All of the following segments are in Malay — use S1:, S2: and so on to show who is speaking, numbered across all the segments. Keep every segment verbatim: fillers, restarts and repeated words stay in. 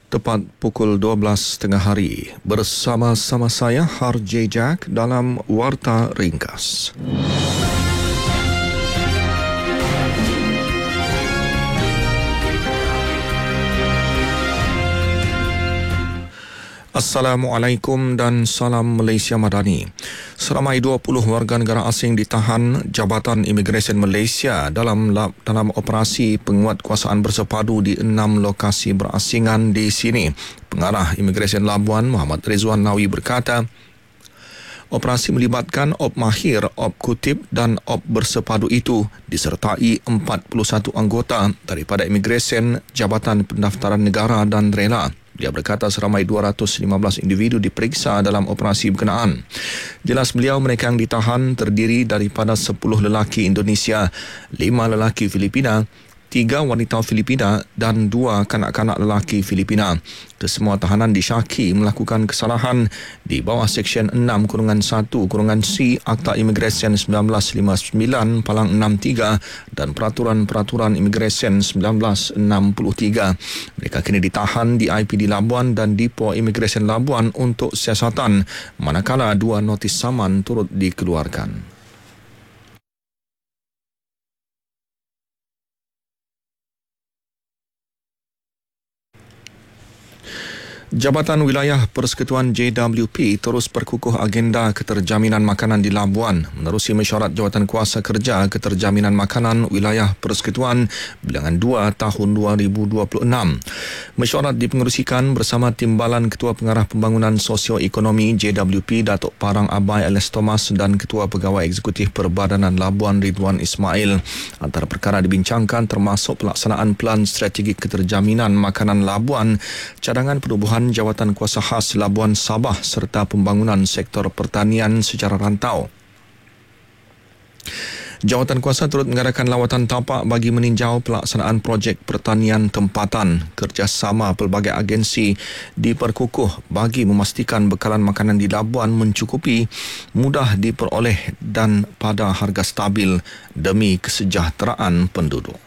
S1: Tepat pukul dua belas tiga puluh hari bersama-sama saya Har J. Jack dalam Warta Ringkas. Assalamualaikum dan salam Malaysia Madani. Seramai dua puluh warga negara asing ditahan Jabatan Imigresen Malaysia dalam dalam operasi penguatkuasaan bersepadu di enam lokasi berasingan di sini. Pengarah Imigresen Labuan Muhammad Rizwan Nawi berkata, operasi melibatkan op mahir, op kutip dan op bersepadu itu disertai empat puluh satu anggota daripada Imigresen, Jabatan Pendaftaran Negara dan Rela. Dia berkata seramai dua ratus lima belas individu diperiksa dalam operasi berkenaan. Jelas beliau, mereka yang ditahan terdiri daripada sepuluh lelaki Indonesia, lima lelaki Filipina, tiga wanita Filipina dan dua kanak-kanak lelaki Filipina. Kesemua tahanan disyaki melakukan kesalahan di bawah Seksyen enam satu C Akta Imigresen seribu sembilan ratus lima puluh sembilan Palang enam tiga dan Peraturan-Peraturan Imigresen seribu sembilan ratus enam puluh tiga. Mereka kini ditahan di I P D Labuan dan Dipo Imigresen Labuan untuk siasatan, manakala dua notis saman turut dikeluarkan. Jabatan Wilayah Persekutuan J W P terus perkukuh agenda keterjaminan makanan di Labuan menerusi mesyuarat Jawatan Kuasa Kerja Keterjaminan Makanan Wilayah Persekutuan bilangan dua tahun dua ribu dua puluh enam. Mesyuarat dipengerusikan bersama Timbalan Ketua Pengarah Pembangunan Sosio-Ekonomi J W P Datuk Parang Abai Alias Thomas dan Ketua Pegawai Eksekutif Perbadanan Labuan Ridwan Ismail. Antara perkara dibincangkan termasuk pelaksanaan Pelan Strategi Keterjaminan Makanan Labuan, cadangan penubuhan Jawatan Kuasa Khas Labuan Sabah serta pembangunan sektor pertanian secara rantau. Jawatan Kuasa turut mengadakan lawatan tapak bagi meninjau pelaksanaan projek pertanian tempatan. Kerjasama pelbagai agensi diperkukuh bagi memastikan bekalan makanan di Labuan mencukupi, mudah diperoleh dan pada harga stabil demi kesejahteraan penduduk.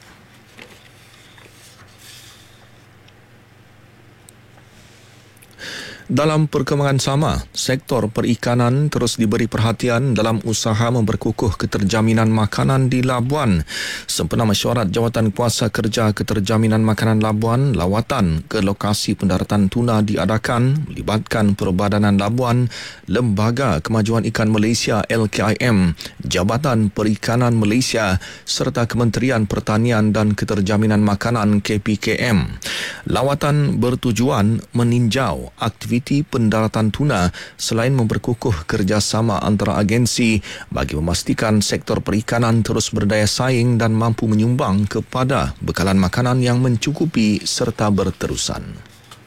S1: Dalam perkembangan sama, sektor perikanan terus diberi perhatian dalam usaha memperkukuh keterjaminan makanan di Labuan. Sempena mesyuarat Jawatan Kuasa Kerja Keterjaminan Makanan Labuan, lawatan ke lokasi pendaratan tuna diadakan melibatkan Perbadanan Labuan, Lembaga Kemajuan Ikan Malaysia L K I M, Jabatan Perikanan Malaysia serta Kementerian Pertanian dan Keterjaminan Makanan K P K M. Lawatan bertujuan meninjau aktiviti pendaratan tuna selain memperkukuh kerjasama antara agensi bagi memastikan sektor perikanan terus berdaya saing dan mampu menyumbang kepada bekalan makanan yang mencukupi serta berterusan.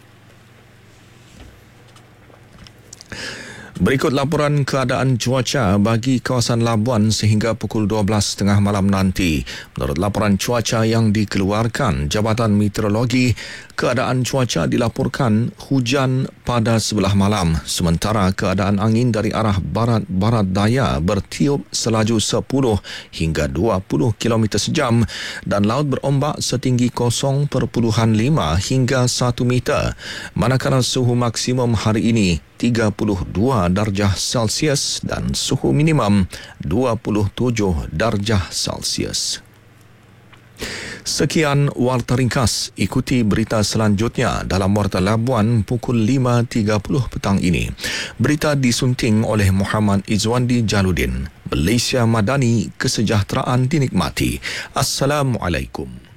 S1: Berikut laporan keadaan cuaca bagi kawasan Labuan sehingga pukul dua belas tiga puluh malam nanti. Menurut laporan cuaca yang dikeluarkan Jabatan Meteorologi, keadaan cuaca dilaporkan hujan pada sebelah malam, sementara keadaan angin dari arah barat-barat daya bertiup selaju sepuluh hingga dua puluh kilometer sejam dan laut berombak setinggi kosong perpuluhan lima hingga satu meter. Manakala suhu maksimum hari ini tiga puluh dua darjah Celsius dan suhu minimum dua puluh tujuh darjah Celsius. Sekian Warta Ringkas. Ikuti berita selanjutnya dalam Warta Labuan pukul lima tiga puluh petang ini. Berita disunting oleh Muhammad Izwandi Jaludin. Malaysia Madani, kesejahteraan dinikmati. Assalamualaikum.